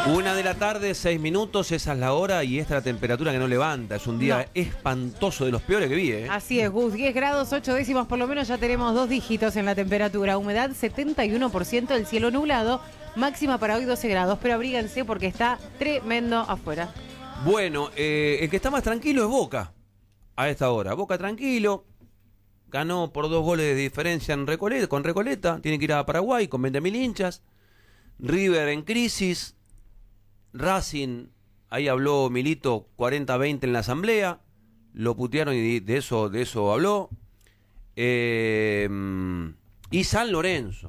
1:00 PM, 6 minutos, esa es la hora y esta es la temperatura que no levanta. Es un día espantoso, de los peores que vi, ¿eh? Así es, Gus, 10 grados, 8 décimas, por lo menos ya tenemos 2 dígitos en la temperatura. Humedad 71%, el cielo nublado, máxima para hoy 12 grados, pero abríguense porque está tremendo afuera. Bueno, el que está más tranquilo es Boca, a esta hora. Boca tranquilo, ganó por 2 goles de diferencia con Recoleta, tiene que ir a Paraguay con 20.000 hinchas. River en crisis. Racing, ahí habló Milito 40-20 en la asamblea, lo putearon y de eso habló. Y San Lorenzo.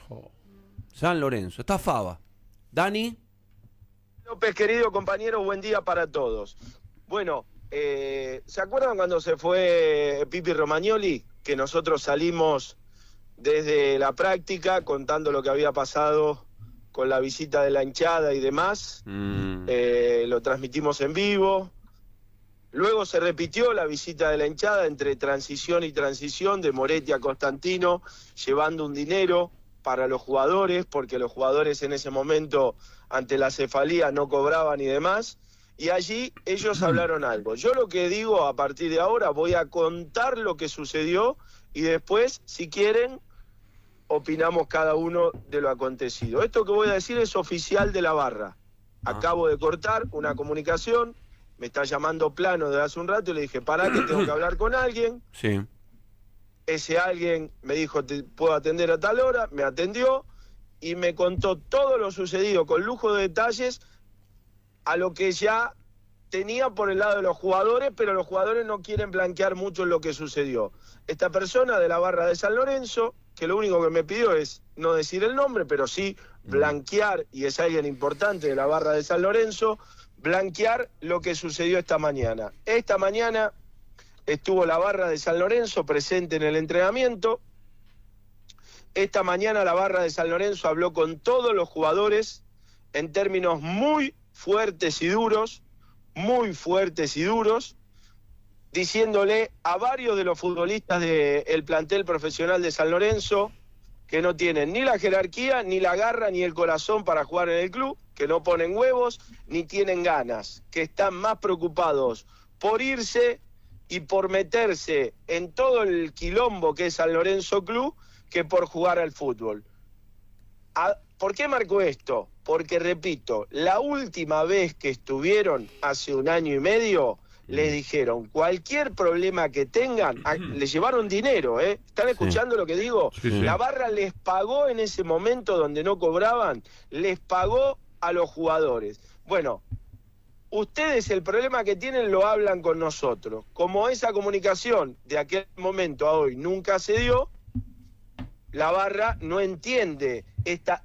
San Lorenzo, está Fava. Dani. López, querido compañero, buen día para todos. Bueno, ¿se acuerdan cuando se fue Pipi Romagnoli? Que nosotros salimos desde la práctica contando lo que había pasado con la visita de la hinchada y demás. Lo transmitimos en vivo. Luego se repitió la visita de la hinchada entre transición y transición de Moretti a Constantino, llevando un dinero para los jugadores, porque los jugadores en ese momento, ante la cefalía, no cobraban y demás. Y allí ellos hablaron algo. Yo lo que digo a partir de ahora, voy a contar lo que sucedió y después, si quieren, opinamos cada uno de lo acontecido. Esto que voy a decir es oficial de la barra. Acabo de cortar una comunicación, me está llamando Plano desde hace un rato y le dije, pará que tengo que hablar con alguien. Sí. Ese alguien me dijo, te puedo atender a tal hora, me atendió y me contó todo lo sucedido con lujo de detalles a lo que ya tenía por el lado de los jugadores, pero los jugadores no quieren blanquear mucho lo que sucedió. Esta persona de la barra de San Lorenzo, que lo único que me pidió es no decir el nombre, pero sí blanquear, y es alguien importante de la barra de San Lorenzo, blanquear lo que sucedió esta mañana. Esta mañana estuvo la barra de San Lorenzo presente en el entrenamiento. Esta mañana la barra de San Lorenzo habló con todos los jugadores en términos muy fuertes y duros, diciéndole a varios de los futbolistas del plantel profesional de San Lorenzo que no tienen ni la jerarquía, ni la garra, ni el corazón para jugar en el club, que no ponen huevos, ni tienen ganas, que están más preocupados por irse y por meterse en todo el quilombo que es San Lorenzo Club, que por jugar al fútbol. ¿Por qué marco esto? Porque, repito, la última vez que estuvieron, hace 1 año y medio, les dijeron, cualquier problema que tengan, les llevaron dinero, ¿eh? ¿Están escuchando lo que digo? Sí. La barra les pagó en ese momento donde no cobraban, les pagó a los jugadores. Bueno, ustedes el problema que tienen lo hablan con nosotros. Como esa comunicación de aquel momento a hoy nunca se dio, la barra no entiende esta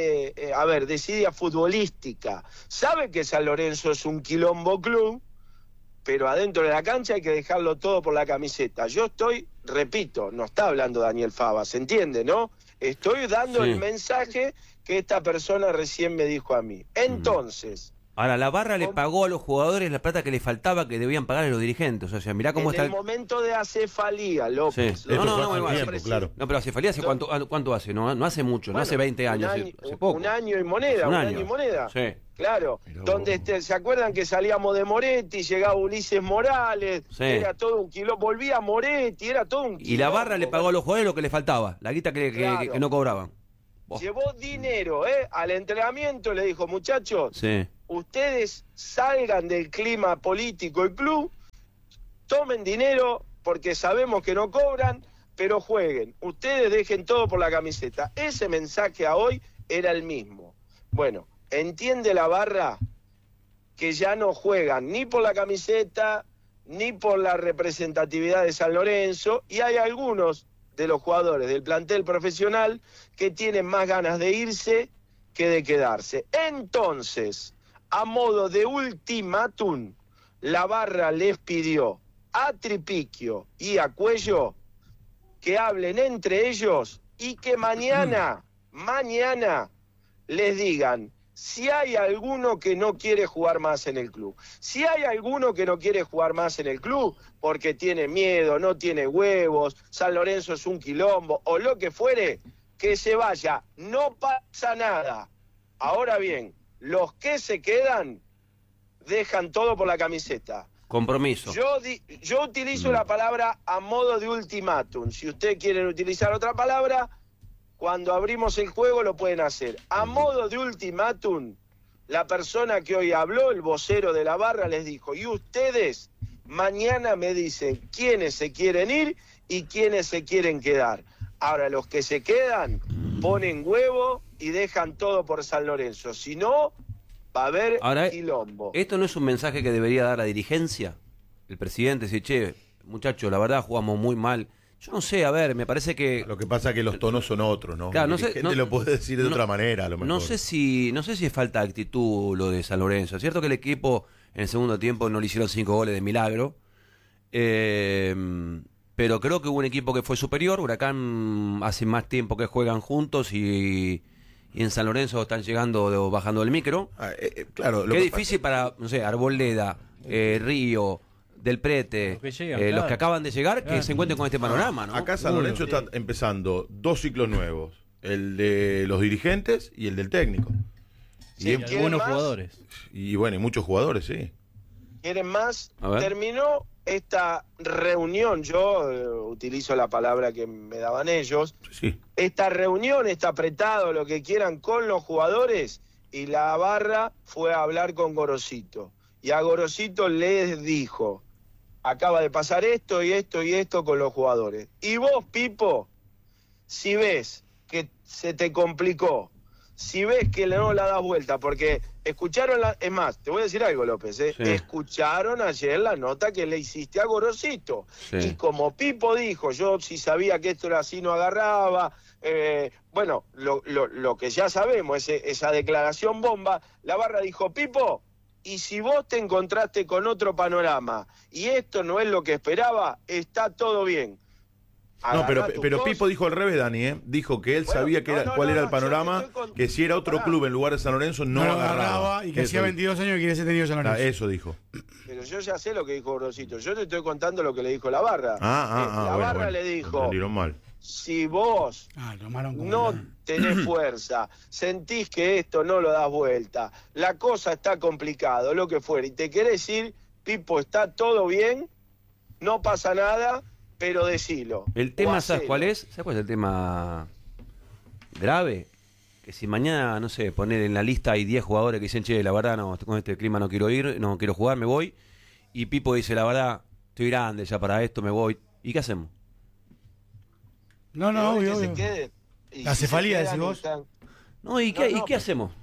desidia futbolística. Sabe que San Lorenzo es un quilombo club, pero adentro de la cancha hay que dejarlo todo por la camiseta. Yo estoy, repito, no está hablando Daniel Fava, ¿se entiende, no? Estoy dando el mensaje que esta persona recién me dijo a mí. Entonces... Ahora, la barra le pagó a los jugadores la plata que les faltaba, que debían pagar a los dirigentes. O sea, mirá cómo está... En el momento de acefalía, López. Sí. Claro. No, pero acefalía hace cuánto hace, no hace mucho, no hace 20 años, hace poco. Un año y moneda, un año y moneda. Sí. Claro, pero... donde ¿se acuerdan que salíamos de Moretti, llegaba Ulises Morales, era todo un quilombo, volvía Moretti, era todo un quilombo. Y la barra le pagó a los jugadores lo que les faltaba, la guita que no cobraban. Llevó dinero al entrenamiento, le dijo, muchachos, ustedes salgan del clima político y club, tomen dinero porque sabemos que no cobran, pero jueguen. Ustedes dejen todo por la camiseta. Ese mensaje a hoy era el mismo. Bueno, entiende la barra que ya no juegan ni por la camiseta, ni por la representatividad de San Lorenzo, y hay algunos de los jugadores del plantel profesional que tienen más ganas de irse que de quedarse. Entonces, a modo de ultimátum, la barra les pidió a Tripiquio y a Cuello que hablen entre ellos y que mañana les digan si hay alguno que no quiere jugar más en el club. Si hay alguno que no quiere jugar más en el club porque tiene miedo, no tiene huevos, San Lorenzo es un quilombo o lo que fuere, que se vaya. No pasa nada. Ahora bien, los que se quedan dejan todo por la camiseta. Compromiso. Yo utilizo la palabra a modo de ultimátum. Si ustedes quieren utilizar otra palabra, cuando abrimos el juego lo pueden hacer. A modo de ultimátum, la persona que hoy habló, el vocero de la barra, les dijo, y ustedes mañana me dicen quiénes se quieren ir y quiénes se quieren quedar. Ahora, los que se quedan ponen huevo y dejan todo por San Lorenzo. Si no, va a haber quilombo. ¿Esto no es un mensaje que debería dar la dirigencia? El presidente dice, che, muchachos, la verdad jugamos muy mal. Yo no sé, a ver, me parece que... Lo que pasa es que los tonos son otros, ¿no? Claro, La gente lo puede decir de otra manera, a lo mejor. No sé si es falta de actitud lo de San Lorenzo. Es cierto que el equipo en el segundo tiempo no le hicieron 5 goles de milagro. Pero creo que hubo un equipo que fue superior. Huracán hace más tiempo que juegan juntos y en San Lorenzo están llegando, bajando del micro. Claro. Qué difícil para, no sé, Arboleda, Río, Del Prete, los que acaban de llegar, que se encuentren con este panorama, ¿no? Acá San Lorenzo está empezando 2 ciclos nuevos. El de los dirigentes y el del técnico. Sí, y algunos jugadores. Y bueno, y muchos jugadores, sí. ¿Quieren más? Terminó esta reunión, yo utilizo la palabra que me daban ellos, sí. Esta reunión, está apretado, lo que quieran, con los jugadores, y la barra fue a hablar con Gorosito. Y a Gorosito les dijo, acaba de pasar esto y esto y esto con los jugadores. Y vos, Pipo, si ves que se te complicó, si ves que no la das vuelta, porque escucharon es más, te voy a decir algo, López, Sí. Escucharon ayer la nota que le hiciste a Gorosito. Sí. Y como Pipo dijo, yo si sabía que esto era así no agarraba, bueno, lo que ya sabemos, esa declaración bomba, la barra dijo, Pipo, y si vos te encontraste con otro panorama y esto no es lo que esperaba, está todo bien. No, pero Pipo dijo al revés, Dani, ¿eh? Dijo que él sabía cuál era el panorama, que si era otro club en lugar de San Lorenzo no lo agarraba. Y que hacía 22 años que hubiese tenido San Lorenzo. Eso dijo. Pero yo ya sé lo que dijo Gorosito, yo te estoy contando lo que le dijo la barra. La barra bueno, le dijo, entendieron mal. Si vos no tenés fuerza, sentís que esto no lo das vuelta, la cosa está complicado, lo que fuera, y te querés ir, Pipo, está todo bien, no pasa nada, pero decilo. El tema, ¿sabes cuál es? ¿Sabes cuál es el tema grave? Que si mañana, no sé, poner en la lista hay 10 jugadores que dicen, che, la verdad, no, con este clima no quiero ir, no quiero jugar, me voy. Y Pipo dice, la verdad, estoy grande ya para esto, me voy. ¿Y qué hacemos? No, obvio. La cefalía, decís vos. No, ¿y qué hacemos?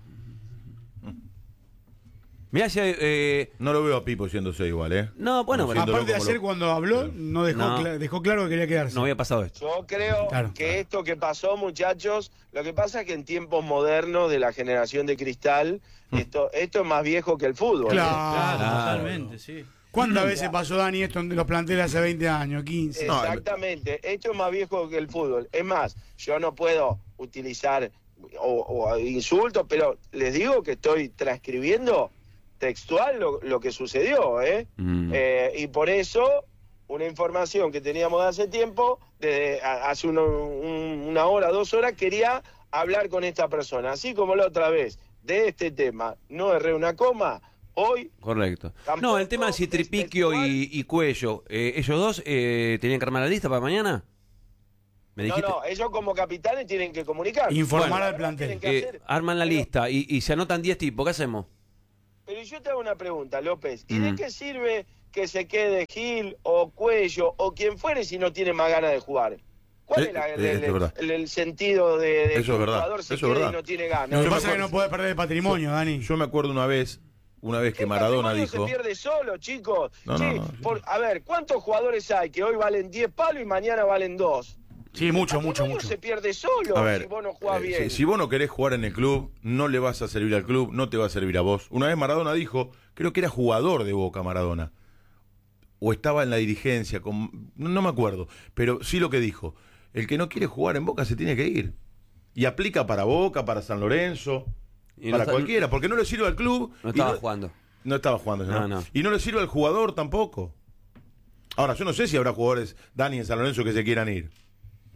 Mirá si no lo veo a Pipo yéndose igual, ¿eh? No, bueno, aparte de ayer cuando habló, dejó claro que quería quedarse. No había pasado esto. Yo creo que esto que pasó, muchachos, lo que pasa es que en tiempos modernos de la generación de cristal, esto es más viejo que el fútbol. Claro, totalmente, sí. ¿Cuántas veces pasó, Dani, esto en los planteles hace 20 años, 15? Exactamente, esto es más viejo que el fútbol. Es más, yo no puedo utilizar o insultos, pero les digo que estoy transcribiendo textual lo que sucedió, y por eso una información que teníamos de hace tiempo, desde hace una hora, 2 horas, quería hablar con esta persona, así como la otra vez, de este tema, no erré una coma, hoy... Correcto. No, el tema de si Tripiquio y Cuello, ellos dos tenían que armar la lista para mañana. No, ellos como capitanes tienen que comunicar. Informar al plantel. Arman la lista y se anotan 10 tipos, ¿qué hacemos? Pero yo te hago una pregunta, López. ¿Y de qué sirve que se quede Gil o Cuello o quien fuere si no tiene más ganas de jugar? ¿Cuál es el sentido de que un jugador se quede y no tiene ganas? Lo que pasa es que no puede perder el patrimonio, Dani. Yo me acuerdo una vez que Maradona dijo... se pierde solo, chicos. A ver, ¿cuántos jugadores hay que hoy valen 10 palos y mañana valen 2? Sí, mucho. Se pierde solo si vos no jugás bien. Si vos no querés jugar en el club, no le vas a servir al club, no te va a servir a vos. Una vez Maradona dijo, creo que era jugador de Boca Maradona, o estaba en la dirigencia, no me acuerdo, pero sí lo que dijo, el que no quiere jugar en Boca se tiene que ir. Y aplica para Boca, para San Lorenzo, para cualquiera, porque no le sirve al club. No estaba jugando. No estaba jugando, no. Y no le sirve al jugador tampoco. Ahora, yo no sé si habrá jugadores, Dani, en San Lorenzo que se quieran ir.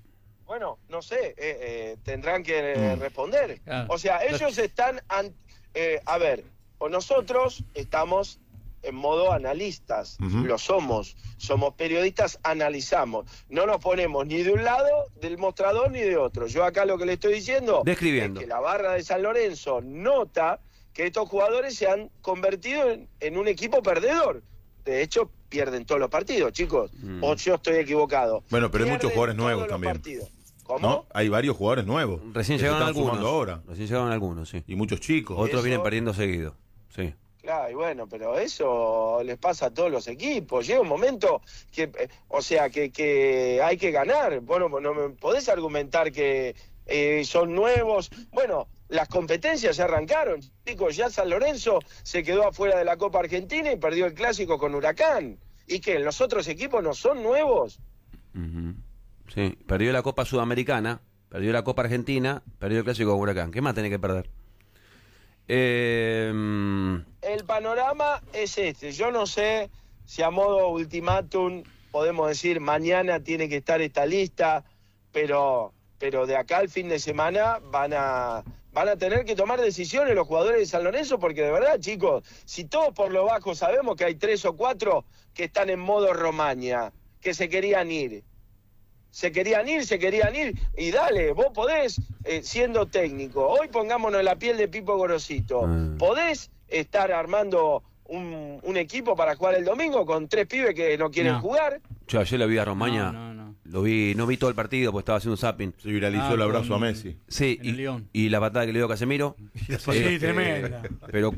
Bueno, no sé, tendrán que responder. O sea, ellos están a ver, o nosotros estamos en modo analistas, lo somos periodistas, analizamos, no nos ponemos ni de un lado del mostrador ni de otro. Yo acá lo que le estoy diciendo describiendo es que la barra de San Lorenzo nota que estos jugadores se han convertido en un equipo perdedor. De hecho, pierden todos los partidos, chicos. O yo estoy equivocado. Bueno, pero hay Pierden muchos jugadores todos nuevos los también. partidos. ¿Cómo? ¿No? Hay varios jugadores nuevos. Recién que se llegaron están sumando algunos. ahora. Recién llegaron algunos, sí. Y muchos chicos. Otros Eso- vienen perdiendo seguido. Sí. Claro, y bueno, pero eso les pasa a todos los equipos. Llega un momento que, que hay que ganar. Bueno, no me podés argumentar que son nuevos. Bueno, las competencias ya arrancaron, chicos. Ya San Lorenzo se quedó afuera de la Copa Argentina y perdió el Clásico con Huracán. ¿Y que los otros equipos no son nuevos? Ujú. Sí, perdió la Copa Sudamericana, perdió la Copa Argentina, perdió el Clásico con Huracán. ¿Qué más tiene que perder? El panorama es este. Yo no sé si a modo ultimátum podemos decir mañana tiene que estar esta lista, pero de acá al fin de semana van a tener que tomar decisiones los jugadores de San Lorenzo, porque de verdad, chicos, si todos por lo bajo sabemos que hay 3 o 4 que están en modo Romaña, que se querían ir, y dale, vos podés, siendo técnico, hoy pongámonos en la piel de Pipo Gorosito, podés estar armando un equipo para jugar el domingo con 3 pibes que no quieren jugar. Yo ayer lo vi a Romaña, No. no vi todo el partido porque estaba haciendo un zapping. Se viralizó el abrazo a Messi. Sí, En el León. y la patada que le dio Casemiro. Sí, tremenda. Pero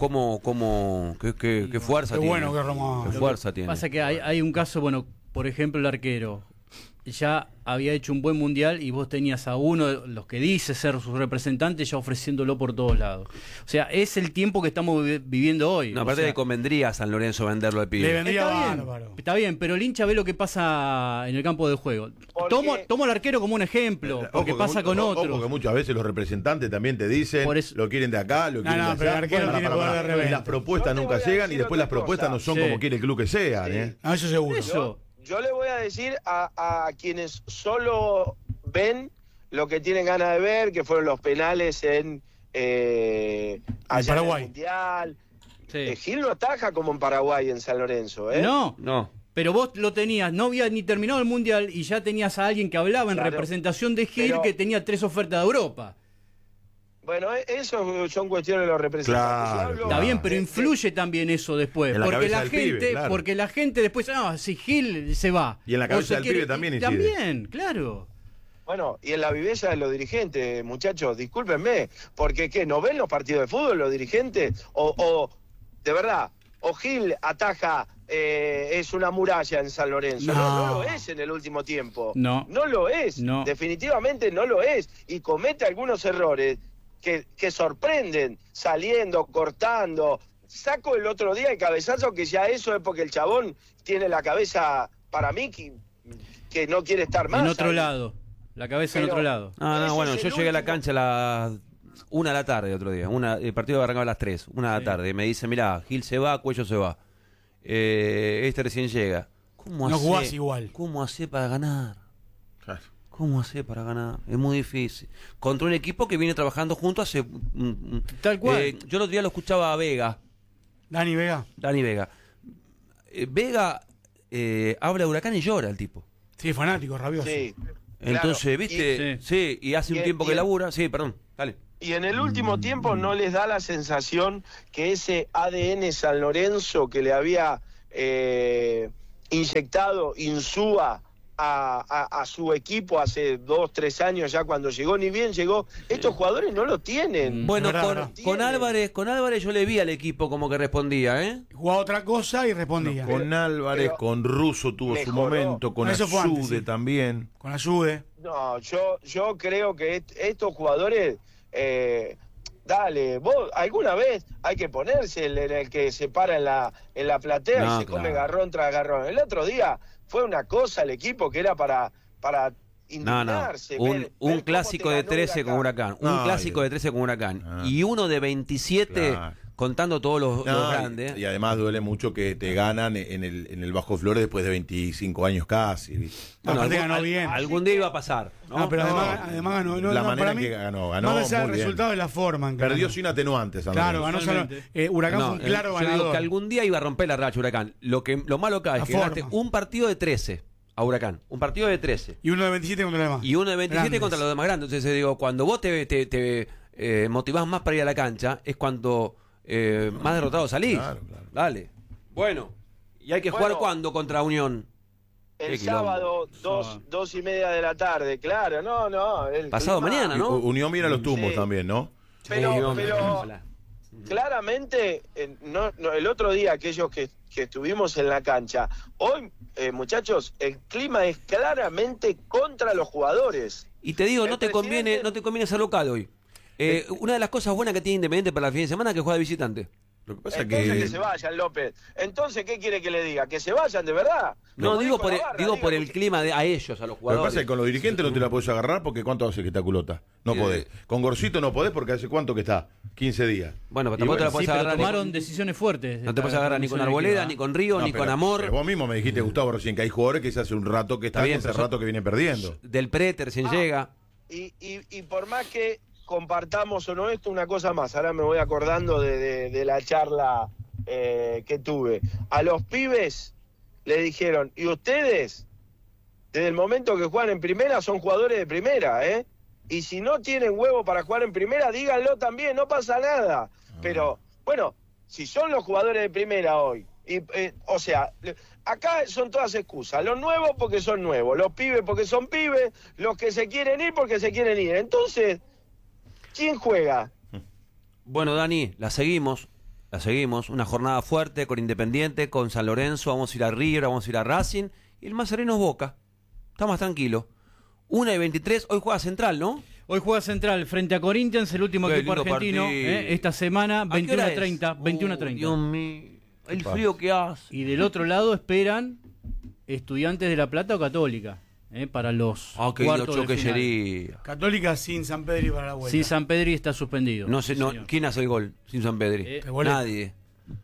qué fuerza Qué tiene. bueno que Román. Qué fuerza tiene. Pasa que hay un caso, bueno, por ejemplo, el arquero ya había hecho un buen mundial y vos tenías a uno de los que dice ser su representante ya ofreciéndolo por todos lados. O sea, es el tiempo que estamos viviendo hoy. No, O aparte sea, le convendría a San Lorenzo venderlo al Le pibe. vendría bárbaro. Está bien, pero el hincha ve lo que pasa en el campo de juego. Porque- Tomo al arquero como un ejemplo, porque Ojo que pasa con Ojo que otros. muchas veces los representantes también te dicen, Por eso- lo quieren de acá, lo quieren de pero allá. el arquero tiene poder de reventa. Las propuestas Yo te nunca voy a llegan y decir después las otra propuestas no cosa. son Sí. como quiere el club que sean, ¿eh? No, eso seguro. Eso. Yo le voy a decir a quienes solo ven lo que tienen ganas de ver, que fueron los penales en allá en Paraguay. el Mundial. Sí. Gil no ataja como en Paraguay, en San Lorenzo, ¿eh? No, pero vos lo tenías, no había ni terminado el mundial y ya tenías a alguien que hablaba en Claro, representación de Gil pero- que tenía 3 ofertas de Europa. Bueno, eso son cuestiones de los representantes. Claro, Yo hablo Está bien, pero de- influye también eso después, En la porque cabeza la del gente, pibe, claro. porque la gente después, si Gil se va. Y en la o cabeza se del quiere- pibe también incide. También, claro. Bueno, y en la viveza de los dirigentes, muchachos, discúlpenme, porque ¿qué? ¿No ven los partidos de fútbol los dirigentes? O de verdad, o Gil ataja, es una muralla en San Lorenzo. No lo es en el último tiempo. No. No lo es. No. Definitivamente no lo es. Y comete algunos errores que sorprenden, saliendo, cortando. Saco el otro día el cabezazo, que ya eso es porque el chabón tiene la cabeza, para mí, que no quiere estar más. En otro ahí. lado, la cabeza en Pero- otro lado. No, Ese bueno, es yo el llegué a la último. cancha a las 1 de la tarde otro día. El partido arrancaba a las 3, 1 de la tarde. Y me dice, mirá, Gil se va, Cuello se va. Este recién llega. ¿Cómo No hacé? jugás igual. ¿Cómo hace para ganar? Claro. ¿Cómo hace para ganar? Es muy difícil. Contra un equipo que viene trabajando junto hace... Tal cual. Yo el otro día lo escuchaba a Vega, Dani Vega. Dani Vega. Vega habla de Huracán y llora el tipo. Sí, fanático, rabioso. Sí. Entonces, Claro. ¿viste? Sí, y hace un y- tiempo y- que labura. Sí, perdón, dale. Y en el último tiempo no les da la sensación que ese ADN San Lorenzo que le había inyectado Insúa a su equipo hace 2, 3 años ya cuando llegó, ni bien llegó, estos jugadores no lo tienen. Bueno, verdad, con, verdad. con Álvarez yo le vi al equipo como que respondía, ¿eh? Jugaba otra cosa y respondía. Con Álvarez, pero con Russo tuvo su mejoró. momento, con Eso fue Azude antes, sí. también. Con Ayude. No, yo creo que estos jugadores, dale, vos alguna vez hay que ponerse en el que se para en la platea No, y se come claro. garrón tras garrón. El otro día fue una cosa el equipo que era para No, indignarse. un ver clásico cómo te de ganó 13 con Huracán. Un No, clásico de 13 con Huracán. Ah. Y uno de 27 Claro. contando todos los grandes. Y además duele mucho que te ganan en el Bajo Flores después de 25 años casi. Bueno, Aparte ganó bien. algún día iba a pasar, ¿no? No, pero además ganó. La manera para mí, que ganó más allá del muy bien. resultado de la forma en que Perdió ganó. sin atenuantes. Andrés. Claro, ganó solo. Huracán fue un claro yo ganador. digo que algún día iba a romper la racha Huracán. Lo malo acá es La que forma. ganaste un partido de 13 a Huracán. Un partido de 13. Y uno de 27 contra los demás. Y uno de 27 Grandes. contra los demás grandes. Entonces digo, cuando vos te motivás más para ir a la cancha, es cuando más derrotado salís. Claro. Dale. Bueno, ¿y hay que jugar cuándo contra Unión? El Qué quilombo. sábado, 2:30 de la tarde, claro, no. Pasado mañana, ¿no? Unión mira los tumbos Sí. también, ¿no? Pero ojalá. claramente, el otro día, aquellos que estuvimos en la cancha, hoy, muchachos, el clima es claramente contra los jugadores. Y te digo, El no te conviene ser local hoy. Una de las cosas buenas que tiene Independiente para el fin de semana es que juega de visitante. Lo que pasa es Entonces que que se vayan, López. Entonces, ¿qué quiere que le diga? ¿Que se vayan de verdad? No, Como digo dijo la barra, por diga, el clima a ellos, a los Lo que jugadores. pasa es que con los dirigentes no te la podés agarrar porque ¿cuánto hace que está culota? No podés. Con Gorcito no podés porque hace cuánto que está, 15 días. Bueno, pero Y tampoco te la Sí, podés pero agarrar. tomaron decisiones fuertes. No te puedes agarrar ni con Arboleda, ni con Río, No, ni pero- con Amor. pero vos mismo me dijiste, Gustavo, recién que hay jugadores que se hace un rato que están, bien, hace pero rato que vienen perdiendo. Del Preter, sin llega. Y por más que compartamos o no esto, una cosa más. Ahora me voy acordando de la charla que tuve. A los pibes le dijeron, ¿y ustedes? Desde el momento que juegan en primera son jugadores de primera, ¿eh? Y si no tienen huevo para jugar en primera, díganlo también, no pasa nada. Pero, bueno, si son los jugadores de primera hoy, o sea, acá son todas excusas. Los nuevos porque son nuevos, los pibes porque son pibes, los que se quieren ir porque se quieren ir. Entonces, ¿quién juega? Bueno, Dani, la seguimos. Una jornada fuerte con Independiente, con San Lorenzo. Vamos a ir a River, vamos a ir a Racing. Y el más sereno es Boca. Está más tranquilo. 1:23, hoy juega Central, ¿no? Hoy juega Central frente a Corinthians, el último Qué equipo lindo argentino, partido. esta semana, ¿A qué hora es? 21:30. 21:30. Dios mío, el frío que hace. Y del otro lado esperan Estudiantes de La Plata o Católica, para los Ah, qué lindo cuartos de final. choquería. Católica sin San Pedro y para la vuelta. Sí, San Pedri está suspendido. No sé, Sí, no, señor. ¿quién hace el gol sin San Pedri? Boleta. Nadie.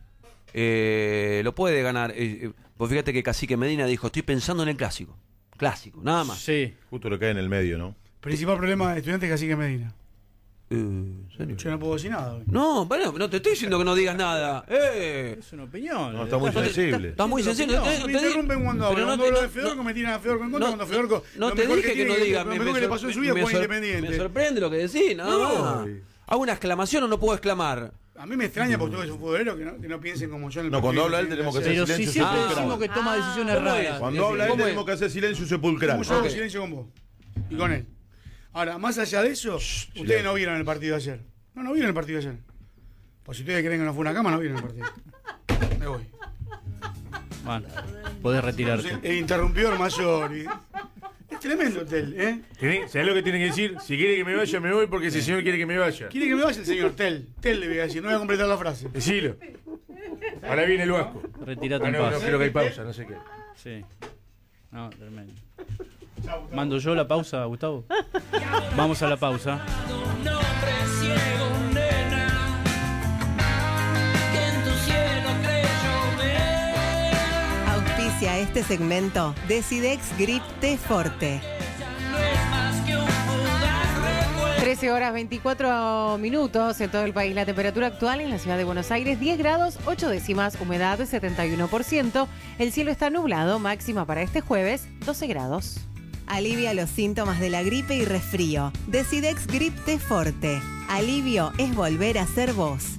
Lo puede ganar. Pues fíjate que Cacique Medina dijo, estoy pensando en el clásico. Clásico, nada más. Sí. Justo le cae en el medio, ¿no? Principal problema de Estudiantes es Cacique Medina. ¿En serio? Yo no puedo decir nada hoy. No, bueno, no te estoy diciendo que no digas nada. Es una opinión. No, está muy sensible. Estás muy sensible. No, me interrumpen cuando hablo. Cuando hablo de Fedorco me tiran a Fedorco en contra. Cuando Fedorco. No lo te mejor dije que no tiene digas. Lo mejor que le pasó en su vida fue Independiente. Me sorprende lo que decís, nada más. ¿Hago una exclamación o no puedo exclamar? A mí me extraña porque ustedes son futboleros que no piensen como yo en el No, cuando partido. habla él tenemos que hacer Pero sí silencio siempre sepulcral. decimos que toma decisiones ¿cómo es? raras. Cuando habla él ¿Cómo es? tenemos que hacer silencio sepulcral. Como yo hago Ok. silencio con vos. Y con él. Ahora, más allá de eso, ustedes no vieron el partido de ayer. No vieron el partido de ayer. Pues si ustedes creen que no fue una cama, no vieron el partido. Me voy. Bueno, podés retirarte. El interrumpidor mayor. Es tremendo el Tel, ¿eh? ¿Sabés lo que tiene que decir? Si quiere que me vaya, me voy porque ese señor quiere que me vaya. Quiere que me vaya el señor Tel. Tel le voy a decir, no voy a completar la frase. Decilo. Ahora viene el vasco. Retirate Ah, en no, paz. creo que hay pausa, no sé qué. Sí. No, tremendo. ¿Mando yo la pausa, Gustavo? Vamos a la pausa. Auspicia este segmento Decidex Grip T Forte. 13 horas 24 minutos en todo el país. La temperatura actual en la ciudad de Buenos Aires, 10 grados, 8 décimas, humedad de 71%. El cielo está nublado, máxima para este jueves, 12 grados. Alivia los síntomas de la gripe y resfrío. Decidex Grip T Forte. Alivio es volver a ser vos.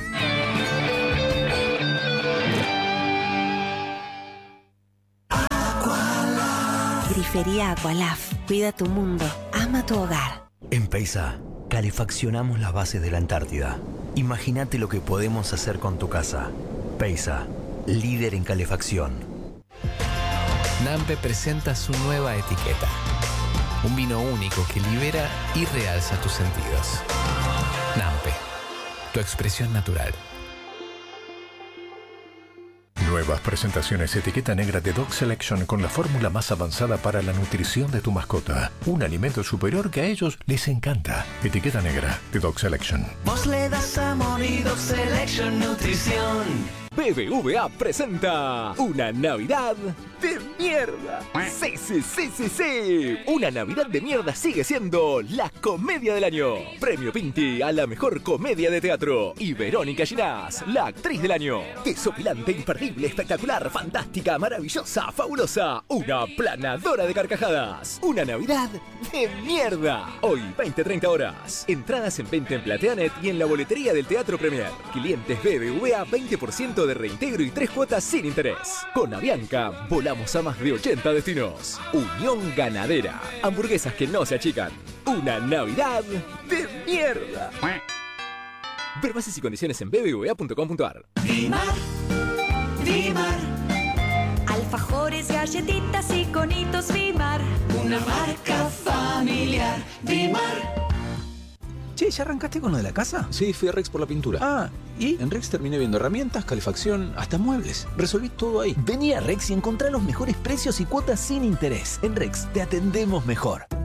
Grifería Aqualaf. Cuida tu mundo. Ama tu hogar. En Peisa, calefaccionamos las bases de la Antártida. Imagínate lo que podemos hacer con tu casa. Peisa, líder en calefacción. Nampe presenta su nueva etiqueta. Un vino único que libera y realza tus sentidos. Nampe, tu expresión natural. Nuevas presentaciones etiqueta negra de Dog Selection con la fórmula más avanzada para la nutrición de tu mascota. Un alimento superior que a ellos les encanta. Etiqueta negra de Dog Selection. Vos le das amor y Dog Selection Nutrición. BBVA presenta una Navidad de mierda. Sí. Una Navidad de mierda sigue siendo la comedia del año. Premio Pinti a la mejor comedia de teatro. Y Verónica Ginás, la actriz del año. Desopilante, imperdible, espectacular, fantástica, maravillosa, fabulosa. Una planadora de carcajadas. Una Navidad de mierda. Hoy, 20-30 horas. Entradas en venta en Plateanet y en la boletería del Teatro Premier. Clientes BBVA, 20% de reintegro y 3 cuotas sin interés. Con Avianca, volamos a más de 80 destinos. Unión Ganadera. Hamburguesas que no se achican. Una Navidad de mierda. Ver bases y condiciones en bbva.com.ar. Dimar. Alfajores, galletitas y conitos Dimar. Una marca familiar. Dimar. Che, ¿ya arrancaste con lo de la casa? Sí, fui a Rex por la pintura. Ah, ¿y? En Rex terminé viendo herramientas, calefacción, hasta muebles. Resolví todo ahí. Vení a Rex y encontrá los mejores precios y cuotas sin interés. En Rex te atendemos mejor.